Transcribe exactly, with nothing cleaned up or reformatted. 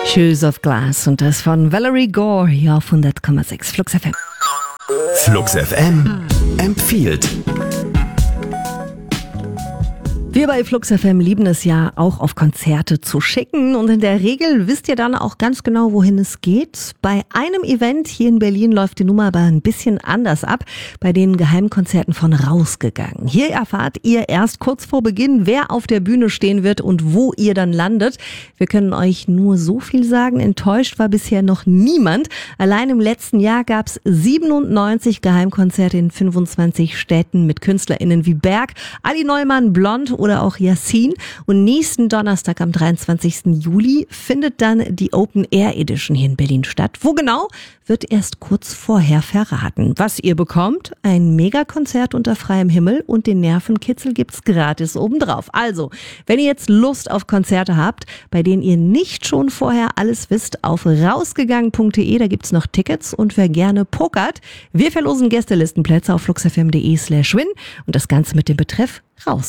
Shoes of Glass und das von Valerie Gore hier auf hundert Komma sechs Flux F M. Flux F M empfiehlt. Wir bei Flux F M lieben es ja auch auf Konzerte zu schicken und in der Regel wisst ihr dann auch ganz genau, wohin es geht. Bei einem Event hier in Berlin läuft die Nummer aber ein bisschen anders ab, bei den Geheimkonzerten von Rausgegangen. Hier erfahrt ihr erst kurz vor Beginn, wer auf der Bühne stehen wird und wo ihr dann landet. Wir können euch nur so viel sagen, enttäuscht war bisher noch niemand. Allein im letzten Jahr gab es siebenundneunzig Geheimkonzerte in fünfundzwanzig Städten mit KünstlerInnen wie Berg, Ali Neumann, Blond oder auch Yassin. Und nächsten Donnerstag am dreiundzwanzigsten Juli findet dann die Open Air Edition hier in Berlin statt. Wo genau, wird erst kurz vorher verraten. Was ihr bekommt? Ein Megakonzert unter freiem Himmel und den Nervenkitzel gibt's gratis obendrauf. Also, wenn ihr jetzt Lust auf Konzerte habt, bei denen ihr nicht schon vorher alles wisst, auf rausgegangen punkt de, da gibt's noch Tickets und wer gerne pokert, wir verlosen Gästelistenplätze auf fluxfm punkt de slash win und das Ganze mit dem Betreff raus.